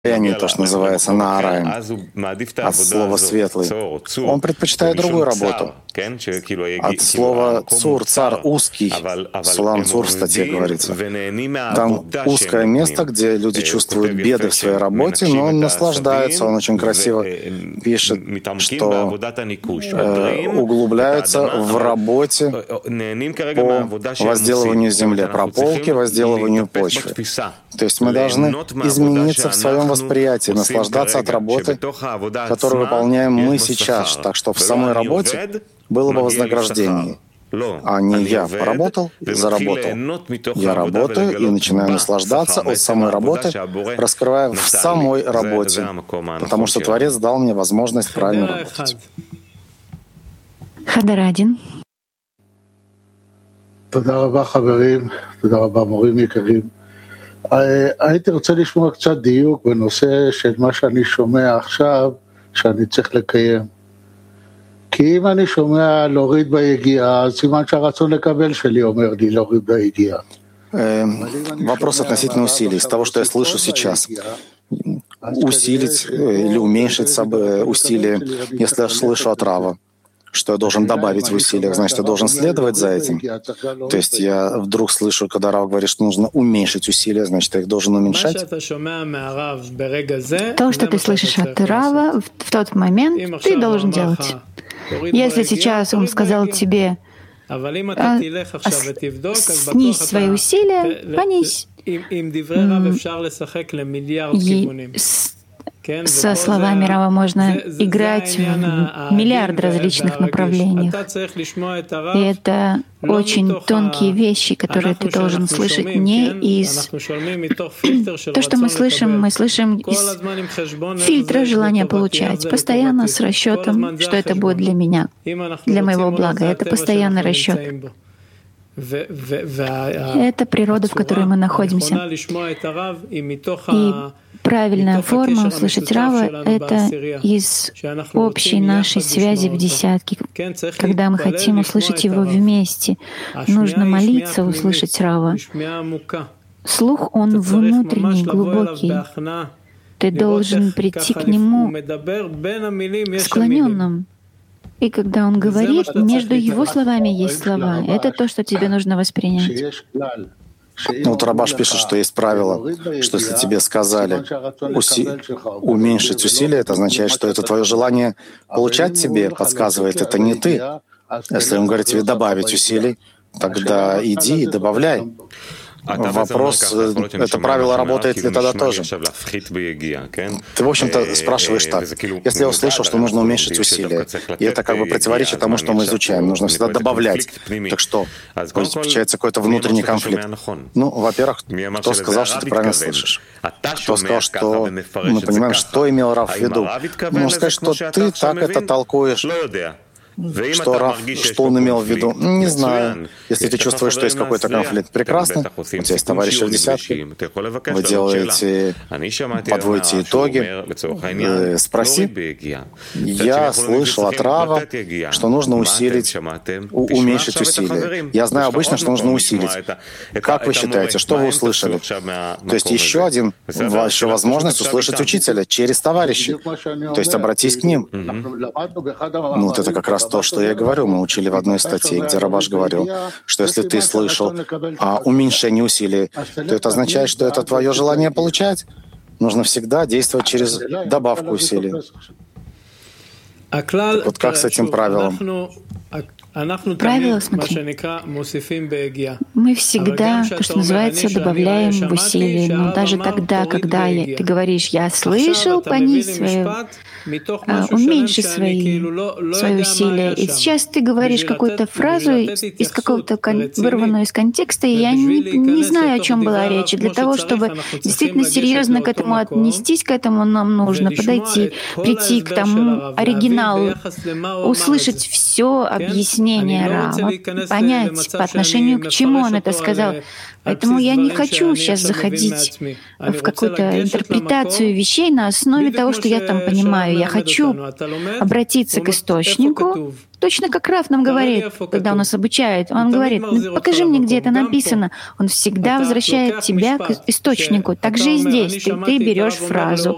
состоянии, то, что называется наараем, от слова «светлый». Он предпочитает другую работу. От слова «цур», «цар» — узкий. Сулам Цур в статье говорится. Там узкое место, где люди чувствуют беды в своей работе, но он наслаждается, он очень красиво пишет, что углубляются в работе по возделыванию земли, прополке, возделыванию почвы. То есть мы должны измениться в своем восприятии, наслаждаться от работы, которую выполняем мы сейчас, так что в самой работе было бы вознаграждение. А не я поработал и заработал. Я работаю и начинаю наслаждаться от самой работы, раскрывая в самой работе, потому что Творец дал мне возможность правильно работать. Хадар 1. הייתי רוצה לשמוע קצת דיוק בנושא של מה שאני שומע עכשיו, שאני צריך לקיים. כי אם אני שומע להוריד ביגיעה, אז סימן שהרצון לקבל שלי אומר לי להוריד ביגיעה. Вопрос относительно усилий. Из того, что я слышу сейчас, усилить или уменьшить усилия, если я слышу от Рава, что я должен добавить в усилиях, значит, я должен следовать за этим. То есть я вдруг слышу, когда Рав говорит, что нужно уменьшить усилия, значит, я их должен уменьшать. То, что ты слышишь от Рава в тот момент, ты должен делать. Если сейчас он сказал тебе, снизь свои усилия, понизь. Со словами Рава можно играть в миллиард различных направлениях. И это очень тонкие вещи, которые ты должен слышать не из... То, что мы слышим из фильтра желания получать, постоянно с расчетом, что это будет для меня, для моего блага. Это постоянный расчет. Это природа, в которой мы находимся. И правильная форма услышать Рава — это из общей нашей связи в десятке. Когда мы хотим услышать его вместе, нужно молиться, услышать Рава. Слух, он внутренний, глубокий. Ты должен прийти к нему склоненным. И когда он говорит, между его словами есть слова. Это то, что тебе нужно воспринять. Вот Рабаш пишет, что есть правило, что если тебе сказали уменьшить усилия, это означает, что это твое желание получать тебе подсказывает, это не ты. Если он говорит тебе добавить усилий, тогда иди и добавляй. Вопрос, это правило работает ли тогда тоже? Ты, в общем-то, спрашиваешь так. Если я услышал, что нужно уменьшить усилия, и это как бы противоречит тому, что мы изучаем, нужно всегда добавлять. Так что? Получается какой-то внутренний конфликт. Ну, во-первых, кто сказал, что ты правильно слышишь? Кто сказал, что мы понимаем, что имел Рав в виду? Можно сказать, что ты так это толкуешь. Что Рав, что он имел в виду? Не знаю. Если ты чувствуешь, что есть какой-то конфликт, прекрасно. У тебя есть товарищи в десятке. Вы делаете, подводите итоги. Спроси. Я слышал от Рава, что нужно усилить, уменьшить усилия. Я знаю обычно, что нужно усилить. Как вы считаете, что вы услышали? То есть еще возможность услышать учителя через товарищей. То есть обратись к ним. Ну, вот это как раз то, что я говорю. Мы учили в одной статье, где Рабаш говорил, что если ты слышал о уменьшении усилий, то это означает, что это твое желание получать. Нужно всегда действовать через добавку усилий. Так вот как с этим правилом? Правило, смотри, мы всегда, то, что называется, добавляем в усилия. Но даже тогда, когда ты говоришь, я слышал, понизь свое, уменьши свои усилия. И сейчас ты говоришь какую-то фразу из какого-то вырванную из контекста, и я не знаю, о чем была речь. И для того, чтобы действительно серьезно к этому отнестись, к этому нам нужно подойти, прийти к тому оригиналу, услышать все объяснение Рава, понять, по отношению к чему он это сказал. Поэтому я не хочу сейчас заходить в какую-то интерпретацию вещей на основе того, что я там понимаю. Я хочу обратиться к источнику, точно как Рав нам говорит, когда он нас обучает. Он говорит, покажи мне, где это написано. Он всегда возвращает тебя к источнику. Так же и здесь. Ты берешь фразу,